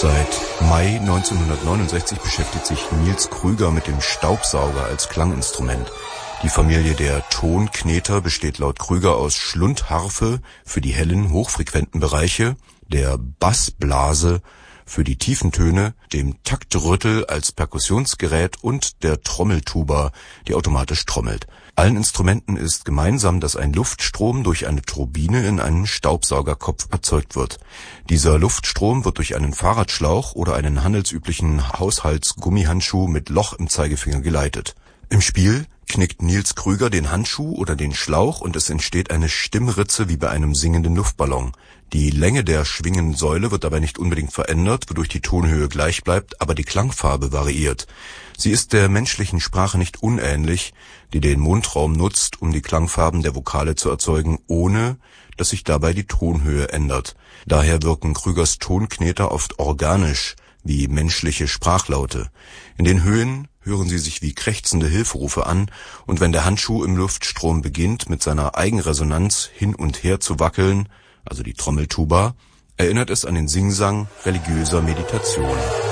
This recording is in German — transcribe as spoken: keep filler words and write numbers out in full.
Seit Mai neunzehnhundertneunundsechzig beschäftigt sich Nils Krüger mit dem Staubsauger als Klanginstrument. Die Familie der Tonkneter besteht laut Krüger aus Schlundharfe für die hellen, hochfrequenten Bereiche, der Bassblase für die tiefen Töne, dem Taktrüttel als Perkussionsgerät und der Trommeltuba, die automatisch trommelt. Allen Instrumenten ist gemeinsam, dass ein Luftstrom durch eine Turbine in einen Staubsaugerkopf erzeugt wird. Dieser Luftstrom wird durch einen Fahrradschlauch oder einen handelsüblichen Haushaltsgummihandschuh mit Loch im Zeigefinger geleitet. Im Spiel knickt Nils Krüger den Handschuh oder den Schlauch und es entsteht eine Stimmritze wie bei einem singenden Luftballon. Die Länge der schwingenden Säule wird dabei nicht unbedingt verändert, wodurch die Tonhöhe gleich bleibt, aber die Klangfarbe variiert. Sie ist der menschlichen Sprache nicht unähnlich, die den Mundraum nutzt, um die Klangfarben der Vokale zu erzeugen, ohne dass sich dabei die Tonhöhe ändert. Daher wirken Krügers Tonkneter oft organisch, wie menschliche Sprachlaute. In den Höhen hören sie sich wie krächzende Hilferufe an, und wenn der Handschuh im Luftstrom beginnt, mit seiner Eigenresonanz hin und her zu wackeln, also die Trommeltuba, erinnert es an den Singsang religiöser Meditation.